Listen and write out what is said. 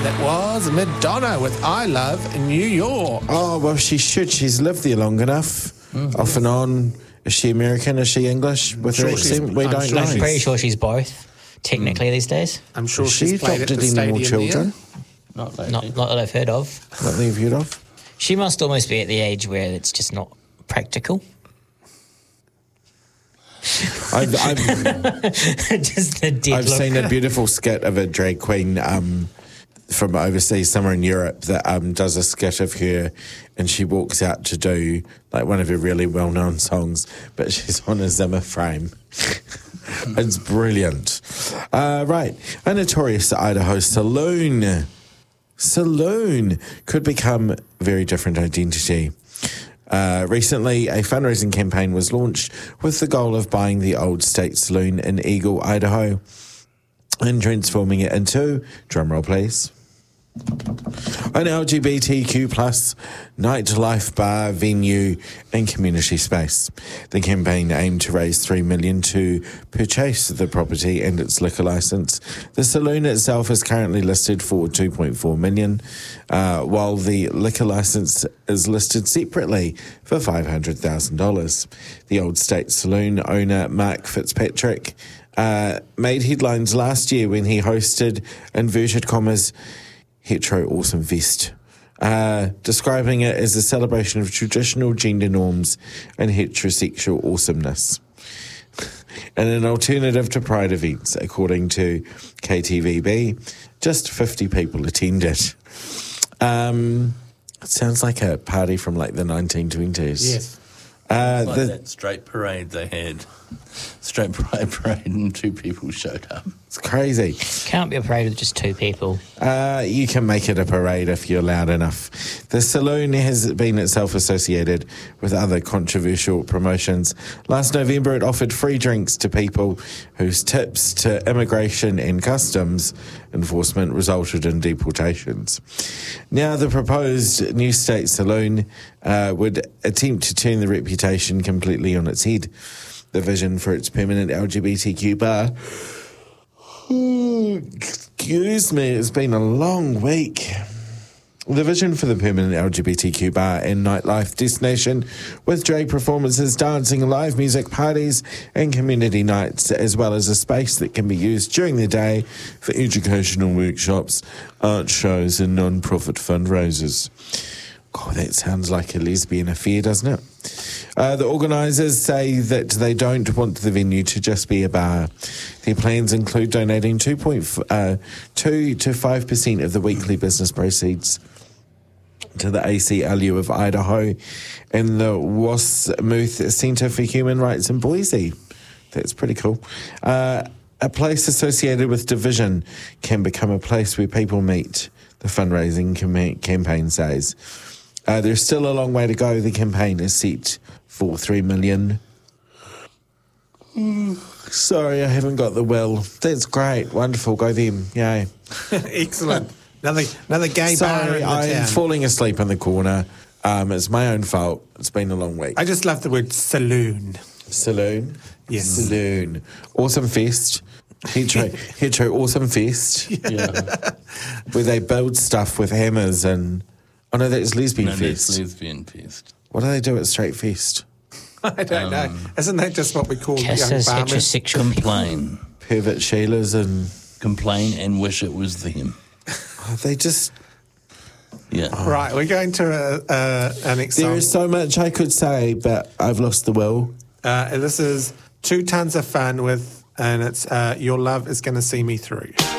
that was Madonna with I Love New York. Oh, well, she should. She's lived there long enough, off and on. Is she American? Is she English? With her accent? We don't know. I'm pretty sure she's both, technically, these days. I'm sure Has she's she played at the adopted any more stadium children? Not that I've heard of. Not that you've heard of? She must almost be at the age where it's just not practical. I've Just the dead I've look. seen a beautiful skit of a drag queen from overseas, somewhere in Europe, that does a skit of her, and she walks out to do like one of her really well-known songs, but she's on a Zimmer frame. It's brilliant. Right, a notorious Idaho saloon could become a very different identity. Recently, a fundraising campaign was launched with the goal of buying the old state saloon in Eagle, Idaho, and transforming it into, drumroll please, an LGBTQ plus nightlife bar, venue and community space. The campaign aimed to raise $3 million to purchase the property and its liquor license. The saloon itself is currently listed for $2.4 million, while the liquor license is listed separately for $500,000. The Old State Saloon owner, Mark Fitzpatrick, made headlines last year when he hosted, inverted commas, Hetero Awesome Fest, describing it as a celebration of traditional gender norms and heterosexual awesomeness, and an alternative to Pride events, according to KTVB. Just 50 people attended. It sounds like a party from like the 1920s. Yes. Like that straight parade they had. Straight pride parade and 2 people showed up. It's crazy. Can't be a parade with just 2 people. You can make it a parade if you're loud enough. The saloon has been itself associated with other controversial promotions. Last November, it offered free drinks to people whose tips to immigration and customs enforcement resulted in deportations. Now, the proposed new state saloon would attempt to turn the reputation completely on its head. The vision for its permanent LGBTQ bar, excuse me, it's been a long week. The vision for the permanent LGBTQ bar and nightlife destination with drag performances, dancing, live music, parties and community nights, as well as a space that can be used during the day for educational workshops, art shows and non-profit fundraisers. Oh, that sounds like a lesbian affair, doesn't it? The organisers say that they don't want the venue to just be a bar. Their plans include donating 2 to 5% of the weekly business proceeds to the ACLU of Idaho and the Wasmuth Centre for Human Rights in Boise. That's pretty cool. A place associated with division can become a place where people meet, the fundraising campaign says. There's still a long way to go. The campaign is set for $3 million. Sorry, I haven't got the will. That's great. Wonderful. Go them. Yay. Excellent. Another gay bar Sorry, in the I'm town. falling asleep in the corner. It's my own fault. It's been a long week. I just love the word saloon. Saloon? Yes. Saloon. Awesome Fest. Hetero Awesome Fest. Yeah. Where they build stuff with hammers and... Oh, no, that's Lesbian No, Fest. that's Lesbian Fest. What do they do at Straight Fest? I don't know. Isn't that just what we call young Kisses, farmers? heterosexual. Complain. Pervert Sheilas and... Complain and wish it was them. Oh, they just... Yeah. Right, we're going to an next There song. is so much I could say, but I've lost the will. This is 2 Tons of Fun with, and it's Your Love Is Gonna See Me Through.